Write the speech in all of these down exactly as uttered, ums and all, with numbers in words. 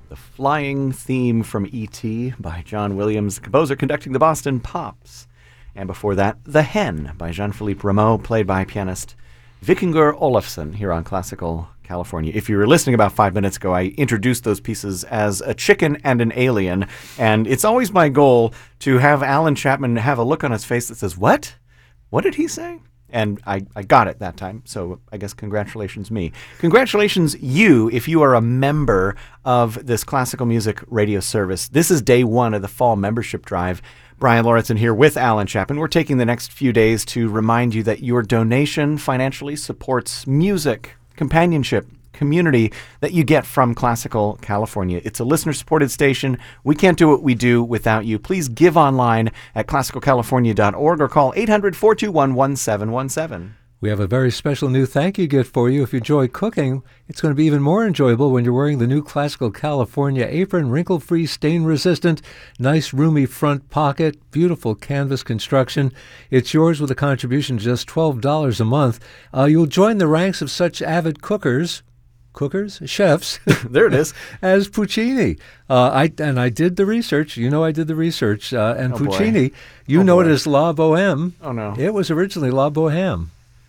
The Flying Theme from E T by John Williams, the composer conducting the Boston Pops. And before that, The Hen by Jean-Philippe Rameau, played by pianist Vikingur Olafsson here on Classical California. If you were listening about five minutes ago, I introduced those pieces as a chicken and an alien, and it's always my goal to have Alan Chapman have a look on his face that says, what? What did he say? And I, I got it that time, so I guess congratulations me. Congratulations you if you are a member of this classical music radio service. This is day one of the fall membership drive. Brian Lauritsen here with Alan Chapman. We're taking the next few days to remind you that your donation financially supports music, companionship, community that you get from Classical California. It's a listener-supported station. We can't do what we do without you. Please give online at classical california dot org or call eight hundred, four two one, one seven one seven. We have a very special new thank you gift for you. If you enjoy cooking, it's going to be even more enjoyable when you're wearing the new Classical California apron, wrinkle-free, stain-resistant, nice roomy front pocket, beautiful canvas construction. It's yours with a contribution of just twelve dollars a month. Uh, you'll join the ranks of such avid cookers, cookers, chefs. There it is. As Puccini. Uh, I and I did the research. You know I did the research. Uh, and Oh, Puccini, boy. you Oh, know boy. it as La Boheme. Oh, no. It was originally La Boheme.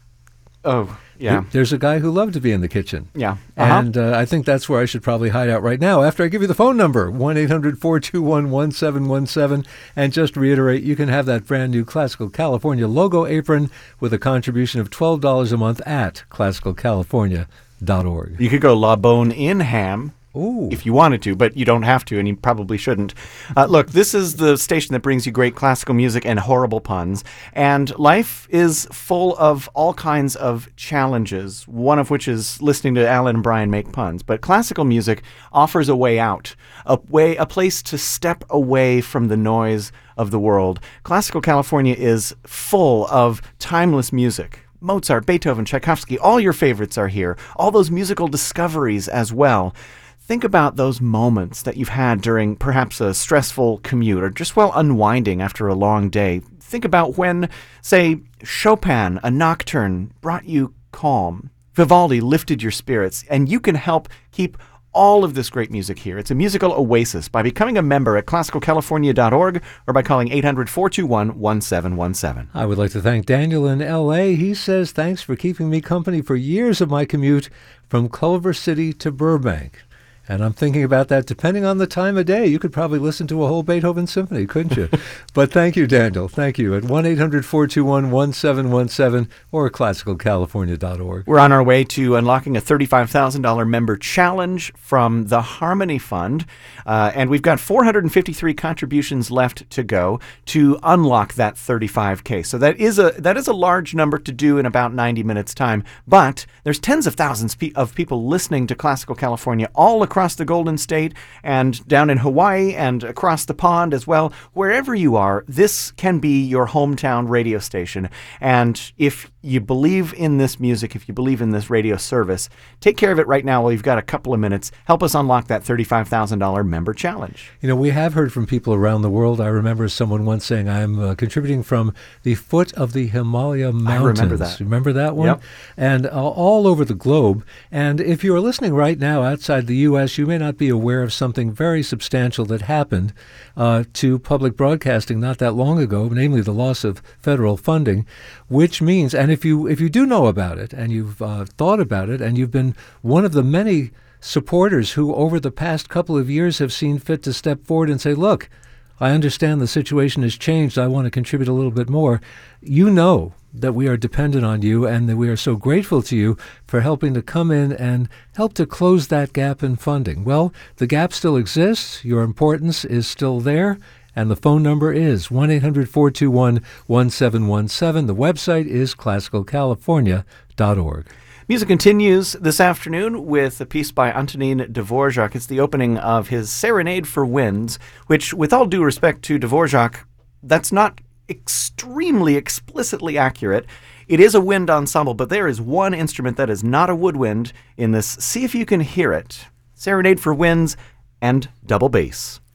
Oh, yeah. There's a guy who loved to be in the kitchen. Yeah. Uh-huh. And uh, I think that's where I should probably hide out right now after I give you the phone number, one eight hundred, four two one, one seven one seven. And just to reiterate, you can have that brand new Classical California logo apron with a contribution of twelve dollars a month at classical california dot org. You could go La Bone in Ham. Ooh. If you wanted to, but you don't have to, and you probably shouldn't. Uh, look, this is the station that brings you great classical music and horrible puns, and life is full of all kinds of challenges, one of which is listening to Alan and Brian make puns. But classical music offers a way out, a way, a place to step away from the noise of the world. Classical California is full of timeless music. Mozart, Beethoven, Tchaikovsky, all your favorites are here. All those musical discoveries as well. Think about those moments that you've had during perhaps a stressful commute or just while unwinding after a long day. Think about when, say, Chopin, a nocturne, brought you calm. Vivaldi lifted your spirits, and you can help keep all of this great music here. It's a musical oasis by becoming a member at classical california dot org or by calling eight hundred, four two one, one seven one seven. I would like to thank Daniel in L A. He says, thanks for keeping me company for years of my commute from Culver City to Burbank. And I'm thinking about that. Depending on the time of day, you could probably listen to a whole Beethoven symphony, couldn't you? But thank you, Daniel. Thank you. At one eight hundred, four two one, one seven one seven or classical california dot org. We're on our way to unlocking a thirty-five thousand dollars member challenge from the Harmony Fund. Uh, and we've got four hundred fifty-three contributions left to go to unlock that thirty-five K. So that is a that is a large number to do in about ninety minutes time. But there's tens of thousands pe- of people listening to Classical California all across the Golden State and down in Hawaii and across the pond as well. Wherever you are, this can be your hometown radio station. And if you believe in this music, if you believe in this radio service, take care of it right now while you've got a couple of minutes. Help us unlock that thirty-five thousand dollars member challenge. You know, we have heard from people around the world. I remember someone once saying, I'm uh, contributing from the foot of the Himalaya Mountains. I remember that. Remember that one? Yep. And uh, all over the globe. And if you are listening right now outside the U S, you may not be aware of something very substantial that happened uh, to public broadcasting not that long ago, namely the loss of federal funding, which means, and if you if you do know about it and you've uh, thought about it and you've been one of the many supporters who over the past couple of years have seen fit to step forward and say, look, I understand the situation has changed. I want to contribute a little bit more. You know that we are dependent on you and that we are so grateful to you for helping to come in and help to close that gap in funding. Well, the gap still exists. Your importance is still there. And the phone number is one eight hundred, four two one, one seven one seven. The website is classical california dot org. Music continues this afternoon with a piece by Antonin Dvorak. It's the opening of his Serenade for Winds, which, with all due respect to Dvorak, that's not extremely explicitly accurate. It is a wind ensemble, but there is one instrument that is not a woodwind in this. See if you can hear it. Serenade for Winds and double bass.